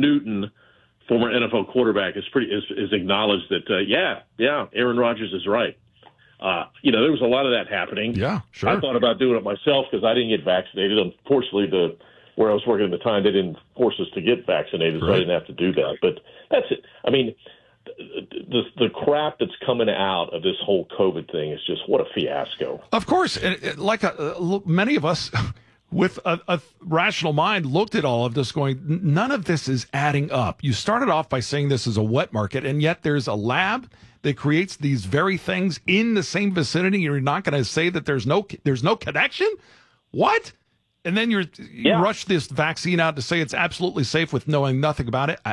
Newton, former NFL quarterback, is acknowledged that, Aaron Rodgers is right. There was a lot of that happening. Yeah, sure. I thought about doing it myself because I didn't get vaccinated. Unfortunately, where I was working at the time, they didn't force us to get vaccinated, so I didn't have to do that. But that's it. I mean, the crap that's coming out of this whole COVID thing is just what a fiasco. Of course, many of us with a rational mind looked at all of this going, none of this is adding up. You started off by saying this is a wet market, and yet there's a lab that creates these very things in the same vicinity. You're not going to say that there's no connection? What? And then you rush this vaccine out to say it's absolutely safe with knowing nothing about it.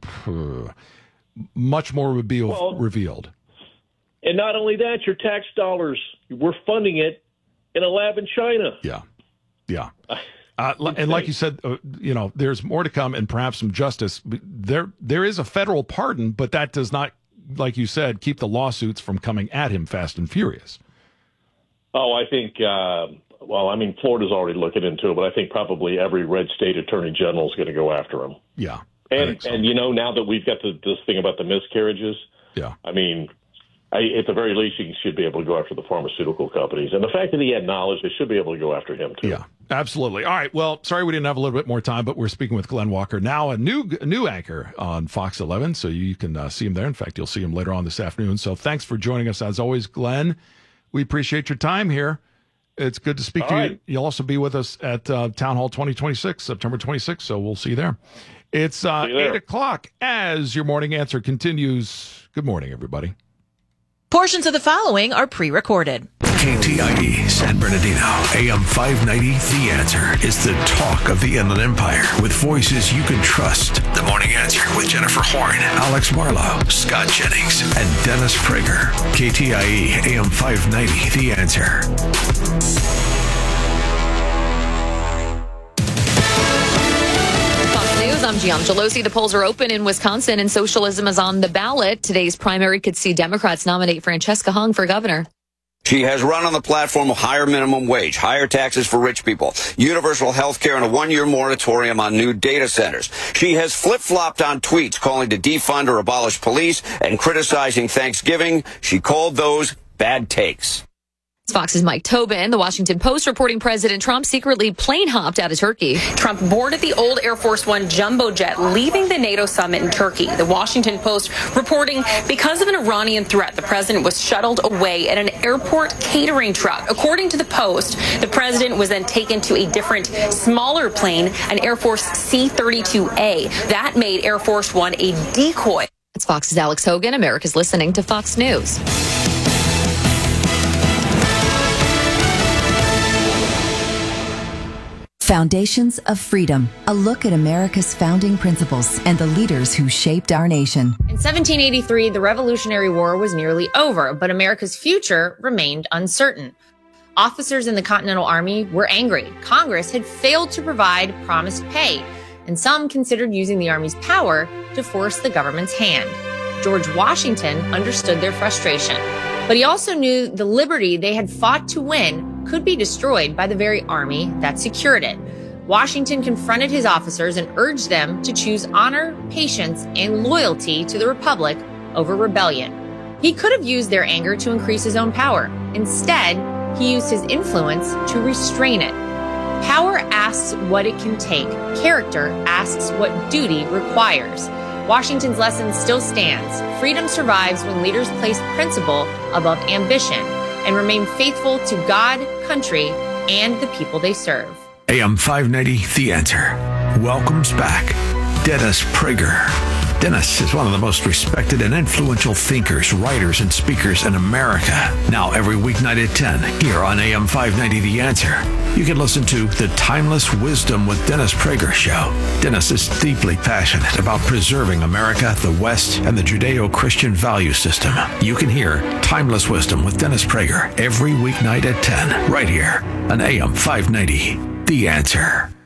Much more would be revealed. And not only that, your tax dollars, we're funding it in a lab in China. Yeah. And like you said, there's more to come and perhaps some justice. There is a federal pardon, but that does not, like you said, keep the lawsuits from coming at him fast and furious. Oh, I think, Florida's already looking into it, but I think probably every red state attorney general is going to go after him. Yeah. And now that we've got this thing about the miscarriages, at the very least, you should be able to go after the pharmaceutical companies. And the fact that he had knowledge, they should be able to go after him, too. Yeah, absolutely. All right. Well, sorry we didn't have a little bit more time, but we're speaking with Glenn Walker, now a new anchor on Fox 11, so you can see him there. In fact, you'll see him later on this afternoon. So thanks for joining us, as always, Glenn. We appreciate your time here. It's good to speak to you. You'll also be with us at Town Hall 2026, September 26th, so we'll see you there. It's 8 o'clock as your morning answer continues. Good morning, everybody. Portions of the following are pre-recorded. KTIE San Bernardino, AM 590, The Answer is the talk of the Inland Empire with voices you can trust. The Morning Answer with Jennifer Horn, Alex Marlowe, Scott Jennings, and Dennis Prager. KTIE AM 590, The Answer. I'm Gianna Gelosi. The polls are open in Wisconsin and socialism is on the ballot. Today's primary could see Democrats nominate Francesca Hung for governor. She has run on the platform of higher minimum wage, higher taxes for rich people, universal health care, and a one-year moratorium on new data centers. She has flip-flopped on tweets calling to defund or abolish police and criticizing Thanksgiving. She called those bad takes. Fox's Mike Tobin. The Washington Post reporting President Trump secretly plane hopped out of Turkey. Trump boarded the old Air Force One jumbo jet, leaving the NATO summit in Turkey. The Washington Post reporting because of an Iranian threat, the president was shuttled away in an airport catering truck. According to the Post, the president was then taken to a different, smaller plane, an Air Force C-32A. That made Air Force One a decoy. That's Fox's Alex Hogan. America's listening to Fox News. Foundations of Freedom, a look at America's founding principles and the leaders who shaped our nation. In 1783, the Revolutionary War was nearly over, but America's future remained uncertain. Officers in the Continental Army were angry. Congress had failed to provide promised pay, and some considered using the Army's power to force the government's hand. George Washington understood their frustration, but he also knew the liberty they had fought to win could be destroyed by the very army that secured it. Washington confronted his officers and urged them to choose honor, patience, and loyalty to the Republic over rebellion. He could have used their anger to increase his own power. Instead, he used his influence to restrain it. Power asks what it can take. Character asks what duty requires. Washington's lesson still stands. Freedom survives when leaders place principle above ambition and remain faithful to God, country, and the people they serve. AM 590, The Answer. Welcomes back Dennis Prager. Dennis is one of the most respected and influential thinkers, writers, and speakers in America. Now every weeknight at 10 here on AM 590 The Answer. You can listen to The Timeless Wisdom with Dennis Prager show. Dennis is deeply passionate about preserving America, the West, and the Judeo-Christian value system. You can hear Timeless Wisdom with Dennis Prager every weeknight at 10 right here on AM 590 The Answer.